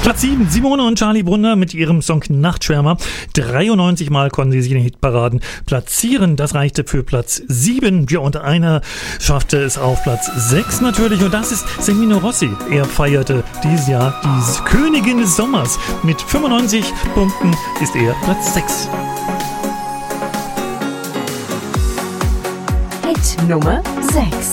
Platz 7, Simone und Charlie Brunner mit ihrem Song Nachtschwärmer. 93 Mal konnten sie sich in den Hitparaden platzieren. Das reichte für Platz 7. Ja, und einer schaffte es auf Platz 6 natürlich. Und das ist Semino Rossi. Er feierte dieses Jahr die Königin des Sommers. Mit 95 Punkten ist er Platz 6. Hit Nummer 6.